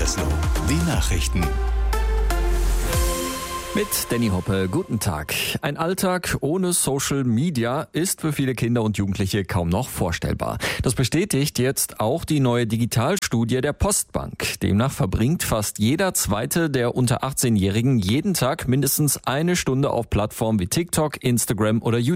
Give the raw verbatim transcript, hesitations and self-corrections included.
Radioespresso. Die Nachrichten. Mit Danny Hoppe, guten Tag. Ein Alltag ohne Social Media ist für viele Kinder und Jugendliche kaum noch vorstellbar. Das bestätigt jetzt auch die neue Digitalstudie der Postbank. Demnach verbringt fast jeder Zweite der unter achtzehn-Jährigen jeden Tag mindestens eine Stunde auf Plattformen wie TikTok, Instagram oder YouTube.